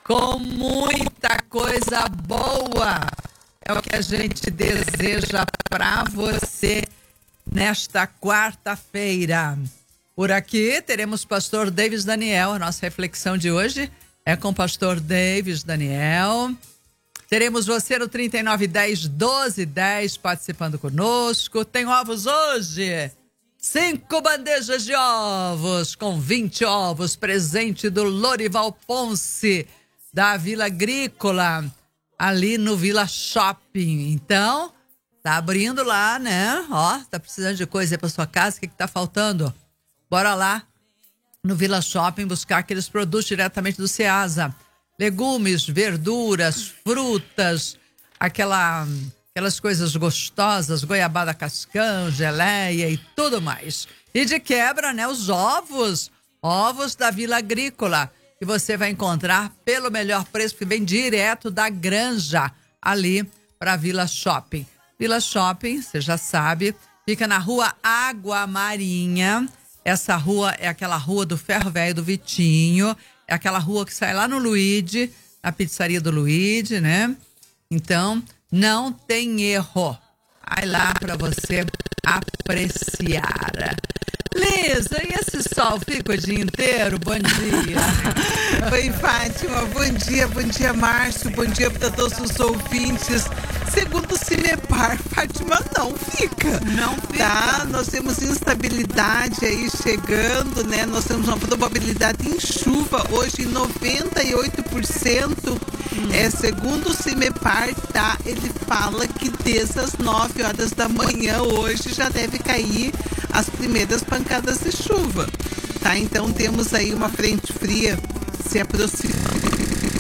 com muita coisa boa. É o que a gente deseja para você nesta quarta-feira. Por aqui teremos pastor Davis Daniel. A nossa reflexão de hoje é com o pastor Davis Daniel. Teremos você no 3910-1210 participando conosco. Tem ovos hoje? 5 bandejas de ovos com 20 ovos, presente do Lorival Ponce, da Vila Agrícola, ali no Vila Shopping. Então, tá abrindo lá, né? Ó, tá precisando de coisa aí pra sua casa, o que tá faltando? Bora lá no Vila Shopping buscar aqueles produtos diretamente do Ceasa. Legumes, verduras, frutas, aquelas coisas gostosas, goiabada cascão, geleia e tudo mais. E de quebra, né, os ovos da Vila Agrícola, que você vai encontrar pelo melhor preço, que vem direto da granja ali para Vila Shopping. Vila Shopping, você já sabe, fica na rua Água Marinha. Essa rua é aquela rua do Ferro Velho do Vitinho, é aquela rua que sai lá no Luigi, na pizzaria do Luigi, né? Então, não tem erro. Vai lá para você apreciar. Lisa, e esse sol fica o dia inteiro? Bom dia. Oi, Fátima, bom dia, Márcio, bom dia para todos os ouvintes. Segundo o Cimepar, Fátima, não fica. Não fica. Tá, nós temos instabilidade aí chegando, né? Nós temos uma probabilidade em chuva hoje em 98%. Segundo o Cimepar, tá? Ele fala que desde as 9 horas da manhã hoje já deve cair as primeiras pancadas de chuva, tá? Então temos aí uma frente fria se aproximando